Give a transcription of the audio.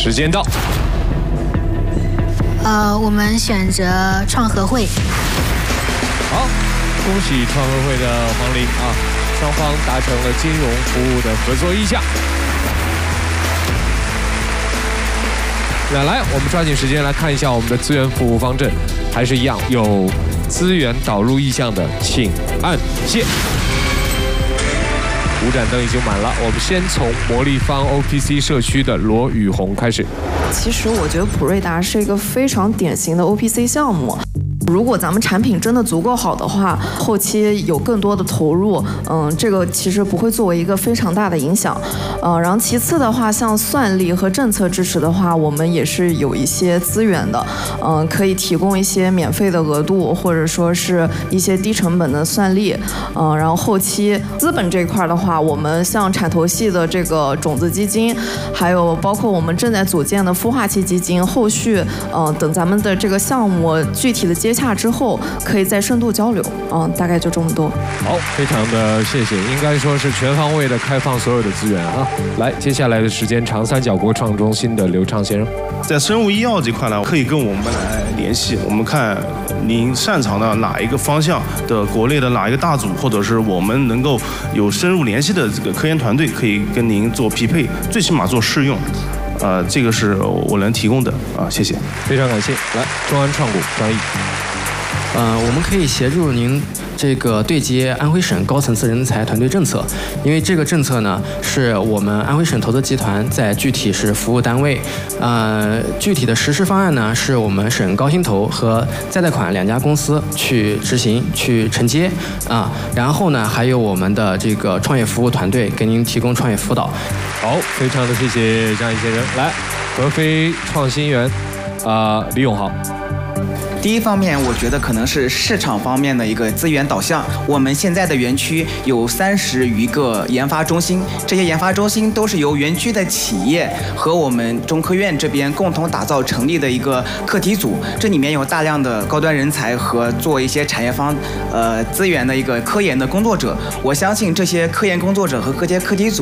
时间到。 我们选择创合会。 好，恭喜创合会的黄玲啊，双方达成了金融服务的合作意向。那来，我们抓紧时间来看一下我们的资源服务方阵，还是一样有资源导入意向的，请按键。5盏灯已经满了，我们先从魔力方 OPC 社区的罗宇红开始。 其实我觉得普瑞达是一个非常典型的 OPC 项目。如果咱们产品真的足够好的话，后期有更多的投入，这个其实不会作为一个非常大的影响。然后其次的话，像算力和政策支持的话，我们也是有一些资源的，可以提供一些免费的额度，或者说是一些低成本的算力。然后后期资本这一块的话，我们像产投系的这个种子基金，还有包括我们正在组建的孵化器基金，后续等咱们的这个项目具体的接洽之后，可以再深度交流。大概就这么多。 好，非常的谢谢，应该说是全方位的开放所有的资源啊。来，接下来的时间，长三角国创中心的刘畅先生， 在生物医药这块呢，可以跟我们来联系，我们看您擅长的哪一个方向的国内的哪一个大组，或者是我们能够有深入联系的这个科研团队，可以跟您做匹配，最起码做试用。这个是我能提供的啊，谢谢。 非常感谢。来，中安创股张毅。 我们可以协助您这个对接安徽省高层次人才团队政策，因为这个政策呢是我们安徽省投资集团在具体是服务单位，具体的实施方案呢是我们省高新投和再贷款2家公司去执行去承接然后呢还有我们的这个创业服务团队给您提供创业辅导。 好，非常的谢谢张毅先生。来，合肥创新园李永豪。 第一方面，我觉得可能是市场方面的一个资源导向。我们现在的园区有30余个研发中心，这些研发中心都是由园区的企业和我们中科院这边共同打造成立的一个课题组。这里面有大量的高端人才和做一些产业方资源的一个科研的工作者。我相信这些科研工作者和这些课题组